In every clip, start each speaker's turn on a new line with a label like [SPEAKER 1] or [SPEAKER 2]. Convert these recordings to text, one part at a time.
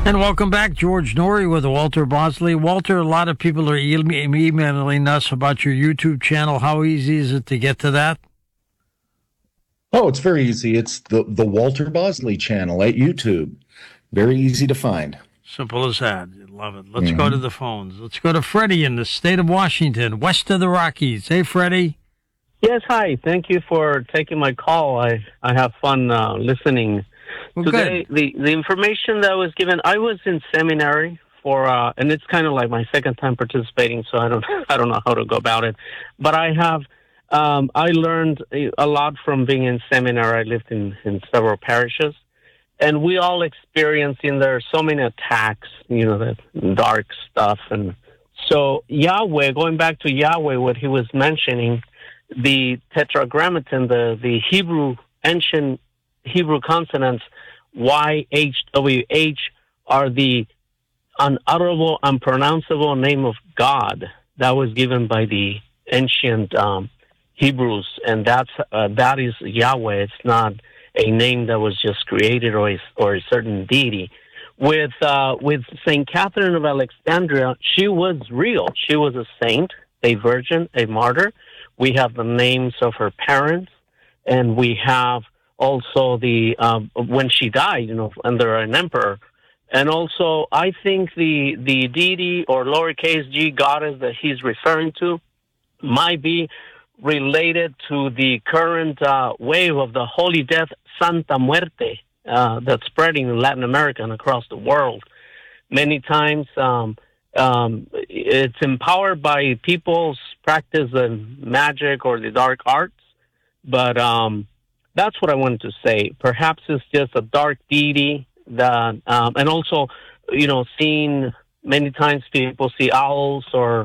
[SPEAKER 1] And welcome back, George Norrie with Walter Bosley. Walter, a lot of people are emailing us about your YouTube channel. How easy is it to get to that?
[SPEAKER 2] Oh, it's very easy. It's the Walter Bosley channel at YouTube. Very easy to find.
[SPEAKER 1] Simple as that. Love it. Let's go to the phones. Let's go to Freddie in the state of Washington, west of the Rockies. Hey, Freddie.
[SPEAKER 3] Yes, hi. Thank you for taking my call. I have fun listening.
[SPEAKER 1] Well,
[SPEAKER 3] Today,
[SPEAKER 1] good.
[SPEAKER 3] the information that was given, I was in seminary for, and it's kind of like my second time participating, so I don't know how to go about it. But I learned a lot from being in seminary. I lived in several parishes, and we all experienced in there so many attacks, the dark stuff. And so Yahweh, going back to Yahweh, what he was mentioning, the tetragrammaton, the ancient Hebrew consonants YHWH are the unutterable, unpronounceable name of God that was given by the ancient Hebrews, and that is Yahweh. It's not a name that was just created or a certain deity. With Saint Catherine of Alexandria, she was real. She was a saint, a virgin, a martyr. We have the names of her parents, and we have also the when she died, under an emperor. And also, I think the deity or lowercase g goddess that he's referring to might be related to the current wave of the Holy Death, Santa Muerte, that's spreading in Latin America and across the world. Many times, it's empowered by people's practice of magic or the dark arts, but that's what I wanted to say. Perhaps it's just a dark deity that, and also, seeing many times people see owls or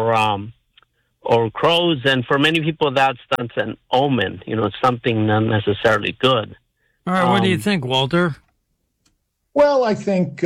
[SPEAKER 3] crows, and for many people that's an omen. It's something not necessarily good.
[SPEAKER 1] All right, what do you think, Walter?
[SPEAKER 2] Well, I think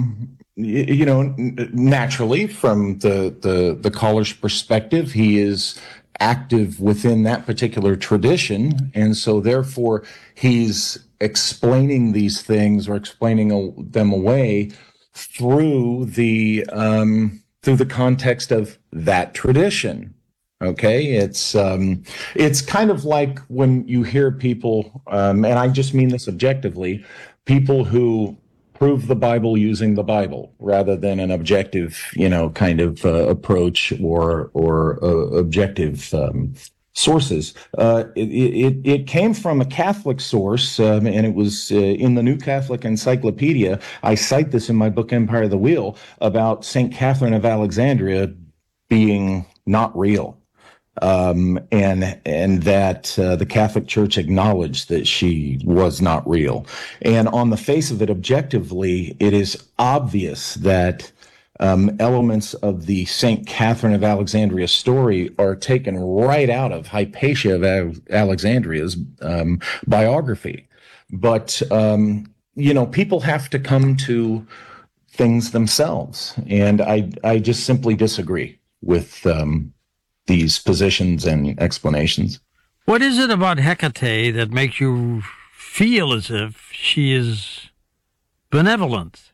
[SPEAKER 2] naturally, from the caller's perspective, he is active within that particular tradition, and so therefore he's explaining these things or explaining them away through the context of that tradition. Okay, it's kind of like when you hear people, and I just mean this objectively, people who prove the Bible using the Bible rather than an objective, kind of approach or objective sources. It came from a Catholic source, and it was in the New Catholic Encyclopedia. I cite this in my book, Empire of the Wheel, about St. Catherine of Alexandria being not real. And that the Catholic Church acknowledged that she was not real. And on the face of it, objectively, it is obvious that elements of the St. Catherine of Alexandria story are taken right out of Hypatia of Alexandria's biography. But, people have to come to things themselves. And I just simply disagree with these positions and explanations.
[SPEAKER 1] What is it about Hecate that makes you feel as if she is benevolent?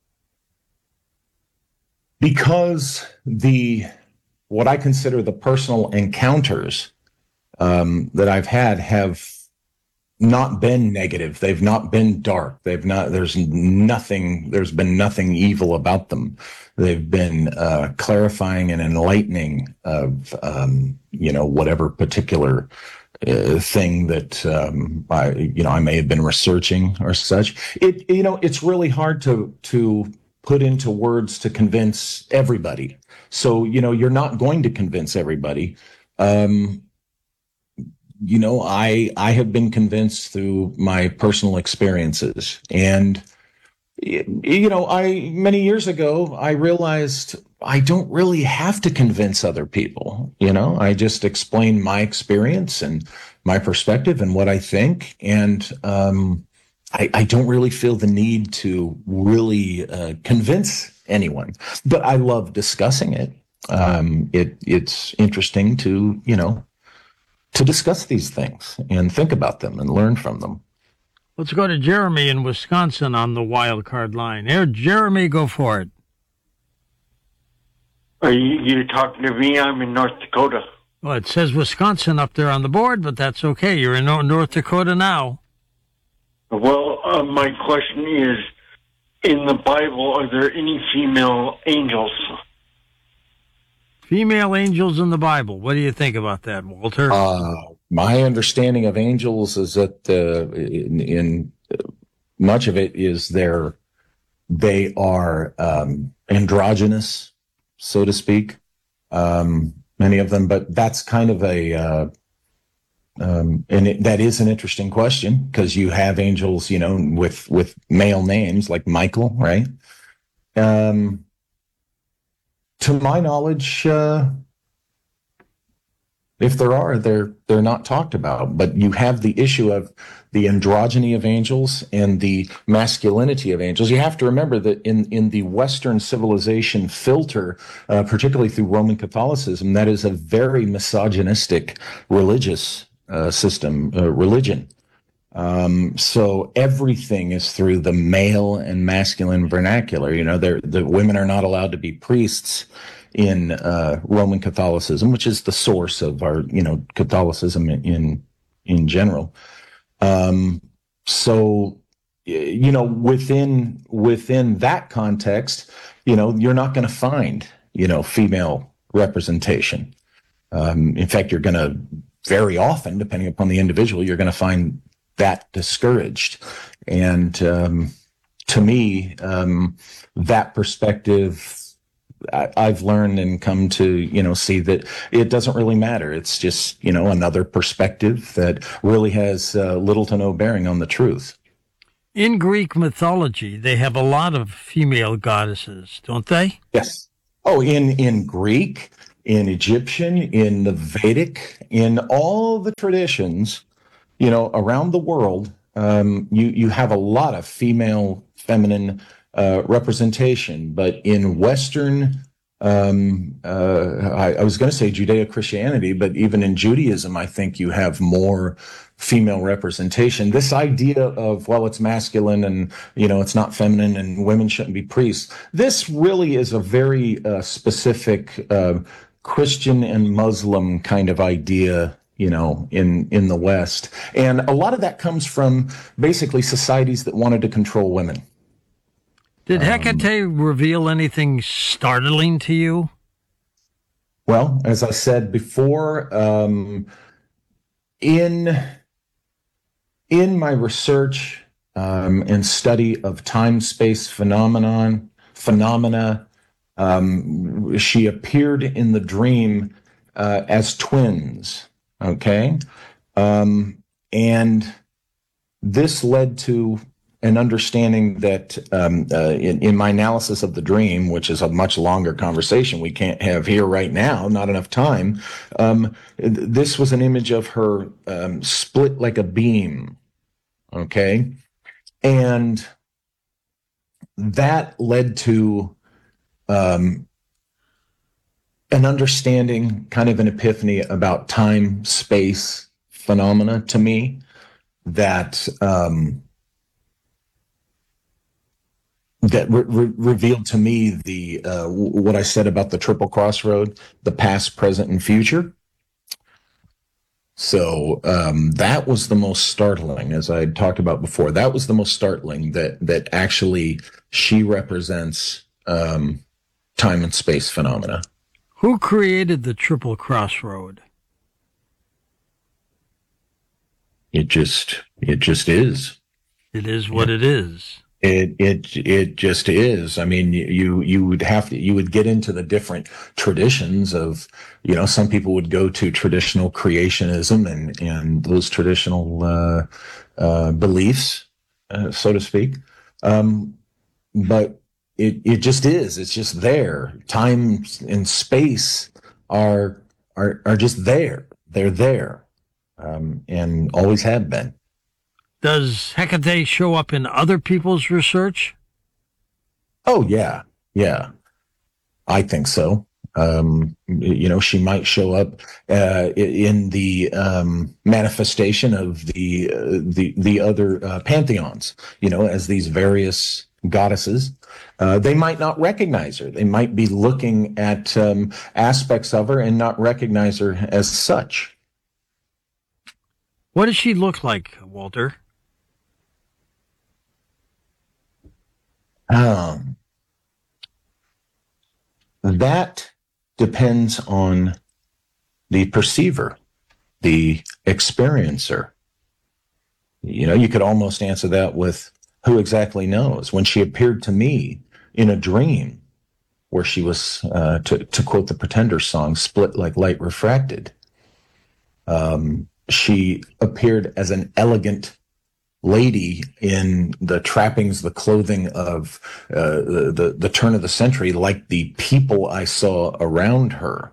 [SPEAKER 2] Because what I consider the personal encounters that I've had have not been negative. They've not been dark. There's been nothing evil about them. They've been clarifying and enlightening of, whatever particular thing that I may have been researching or such. It's really hard to put into words to convince everybody. So, you're not going to convince everybody. I have been convinced through my personal experiences. And, many years ago, I realized I don't really have to convince other people. I just explain my experience and my perspective and what I think. And, I don't really feel the need to really convince anyone, but I love discussing it. It's interesting to discuss these things and think about them and learn from them.
[SPEAKER 1] Let's go to Jeremy in Wisconsin on the wild card line. Here, Jeremy, go for it.
[SPEAKER 4] Are you talking to me? I'm in North Dakota.
[SPEAKER 1] Well, it says Wisconsin up there on the board, but that's okay. You're in North Dakota now.
[SPEAKER 4] Well, my question is, in the Bible, are there any female angels?
[SPEAKER 1] Female angels in the Bible. What do you think about that, Walter?
[SPEAKER 2] My understanding of angels is that in much of it is they are androgynous, so to speak. Many of them, but that's kind of that is an interesting question because you have angels, with male names like Michael, right? To my knowledge, if there are, they're not talked about. But you have the issue of the androgyny of angels and the masculinity of angels. You have to remember that in the Western civilization filter, particularly through Roman Catholicism, that is a very misogynistic religious religion. So everything is through the male and masculine vernacular. The women are not allowed to be priests in Roman Catholicism, which is the source of our, Catholicism in general. So, within that context, you're not going to find, female representation. In fact, you're going to very often, depending upon the individual, you're going to find that discouraged. And to me, that perspective, I've learned and come to, see that it doesn't really matter. It's just, another perspective that really has little to no bearing on the truth.
[SPEAKER 1] In Greek mythology, they have a lot of female goddesses, don't they?
[SPEAKER 2] Yes. Oh, in Greek, in Egyptian, in the Vedic, in all the traditions, around the world, you have a lot of female, feminine representation. But in Western, I was going to say Judeo-Christianity, but even in Judaism, I think you have more female representation. This idea of, well, it's masculine and, it's not feminine and women shouldn't be priests. This really is a very specific Christian and Muslim kind of idea, in the West. And a lot of that comes from basically societies that wanted to control women.
[SPEAKER 1] Did Hecate reveal anything startling to you?
[SPEAKER 2] Well, as I said before, in my research and study of time-space phenomena, she appeared in the dream as twins. Okay, and this led to an understanding that in my analysis of the dream, which is a much longer conversation we can't have here right now, not enough time, this was an image of her split like a beam, okay? And that led to an understanding, kind of an epiphany about time, space phenomena to me that revealed to me the what I said about the triple crossroad, the past, present, and future. So that was the most startling, as I talked about before. That was the most startling that actually she represents time and space phenomena.
[SPEAKER 1] Who created the triple crossroad?
[SPEAKER 2] It just is.
[SPEAKER 1] It is what it is.
[SPEAKER 2] It just is. I mean, you would get into the different traditions of, some people would go to traditional creationism and those traditional beliefs, so to speak. But it just is. It's just there. Time and space are just there. They're there, and always have been.
[SPEAKER 1] Does Hecate show up in other people's research?
[SPEAKER 2] Oh, yeah. I think so. She might show up in the manifestation of the other pantheons, as these various goddesses. They might not recognize her. They might be looking at aspects of her and not recognize her as such.
[SPEAKER 1] What does she look like, Walter?
[SPEAKER 2] That depends on the perceiver, the experiencer. You could almost answer that with who exactly knows. When she appeared to me in a dream, where she was, to quote the Pretenders song, split like light refracted, she appeared as an elegant lady in the trappings, the clothing of the turn of the century, like the people I saw around her.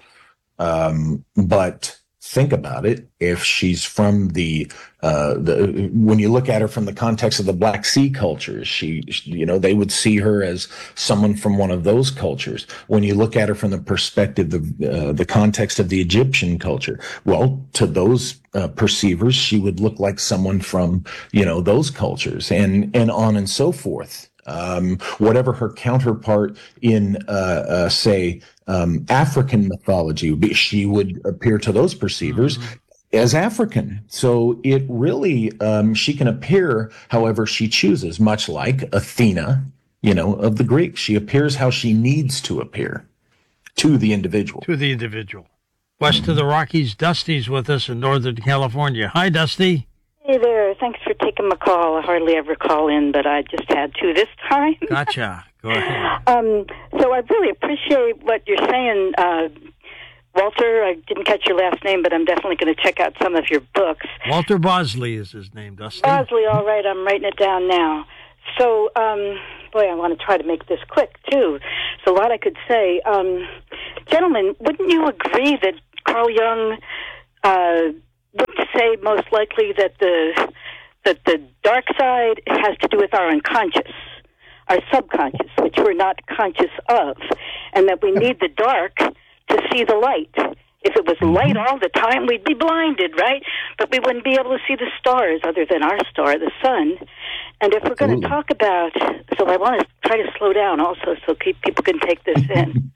[SPEAKER 2] But think about it. If she's from when you look at her from the context of the Black Sea cultures, they would see her as someone from one of those cultures. When you look at her from the perspective of the context of the Egyptian culture, well, to those perceivers, she would look like someone from, those cultures, and on and so forth. Whatever her counterpart in, say, African mythology would be, she would appear to those perceivers as African. So it really, she can appear however she chooses, much like Athena, of the Greeks. She appears how she needs to appear to the individual.
[SPEAKER 1] West of the Rockies, Dusty's with us in Northern California. Hi, Dusty.
[SPEAKER 5] Hey there. Thanks for taking my call. I hardly ever call in, but I just had to this time.
[SPEAKER 1] Gotcha. Go ahead.
[SPEAKER 5] So I really appreciate what you're saying, Walter. I didn't catch your last name, but I'm definitely going to check out some of your books.
[SPEAKER 1] Walter Bosley is his name, Dusty.
[SPEAKER 5] Bosley, all right. I'm writing it down now. So, I want to try to make this quick, too. There's a lot I could say. Gentlemen, wouldn't you agree that Carl Jung would say most likely that the dark side has to do with our unconscious, our subconscious, which we're not conscious of, and that we need the dark to see the light. If it was light all the time, we'd be blinded, right? But we wouldn't be able to see the stars other than our star, the sun. And if we're going to talk about, so I want to try to slow down also so people can take this in.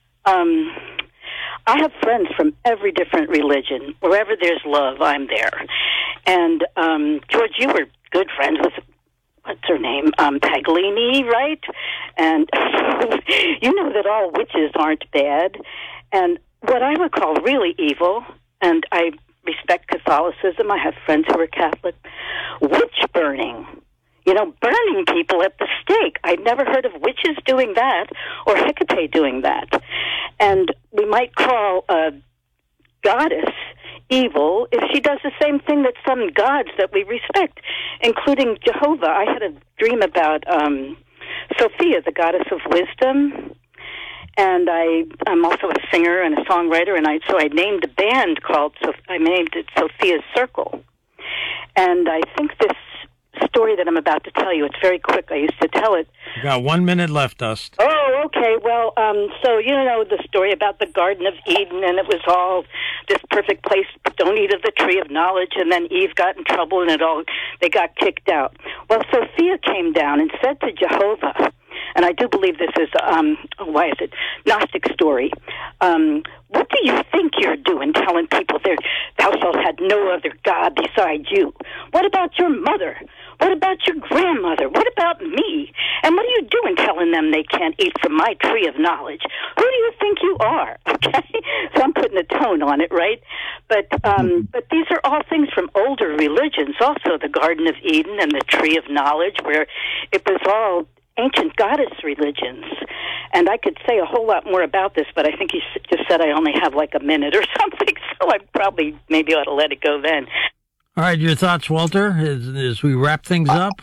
[SPEAKER 5] I have friends from every different religion. Wherever there's love, I'm there. And, George, you were good friends with, what's her name, Paglini, right? And you know that all witches aren't bad. And what I would call really evil, and I respect Catholicism, I have friends who are Catholic, witch burning. Burning people at the stake. I'd never heard of witches doing that or Hecate doing that. And we might call a goddess evil if she does the same thing that some gods that we respect, including Jehovah. I had a dream about Sophia, the goddess of wisdom. And I'm also a singer and a songwriter, and so I named a band I named it Sophia's Circle. And I think this story that I'm about to tell you, it's very quick. I used to tell it.
[SPEAKER 1] You got 1 minute left, Dust.
[SPEAKER 5] Oh, okay. Well, so you know the story about the Garden of Eden, and it was all this perfect place. Don't eat of the tree of knowledge, and then Eve got in trouble, and they got kicked out. Well, Sophia came down and said to Jehovah, and I do believe this is, Gnostic story. What do you think you're doing telling people thou shalt have no other God beside you? What about your mother? What about your grandmother? What about me? And what are you doing telling them they can't eat from my tree of knowledge? Who do you think you are? Okay? So I'm putting a tone on it, right? But these are all things from older religions, also the Garden of Eden and the tree of knowledge, where it was all ancient goddess religions. And I could say a whole lot more about this, but I think you just said I only have like a minute or something, so I maybe ought to let it go then.
[SPEAKER 1] All right, your thoughts, Walter, as we wrap things up?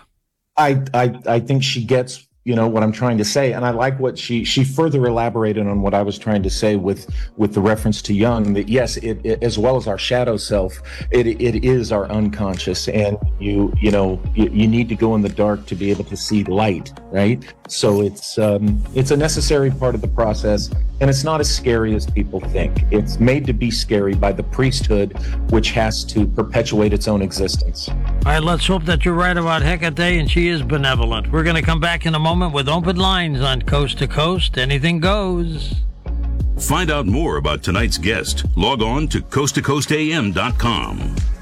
[SPEAKER 2] I think she gets, what I'm trying to say, and I like what she further elaborated on what I was trying to say with the reference to Jung, that yes, it as well as our shadow self, it is our unconscious, and you need to go in the dark to be able to see light. right? So it's a necessary part of the process, and it's not as scary as people think. It's made to be scary by the priesthood, which has to perpetuate its own existence.
[SPEAKER 1] All right, let's hope that you're right about Hecate and she is benevolent. We're going to come back in a moment with open lines on Coast to Coast. Anything goes.
[SPEAKER 6] Find out more about tonight's guest. Log on to coasttocoastam.com.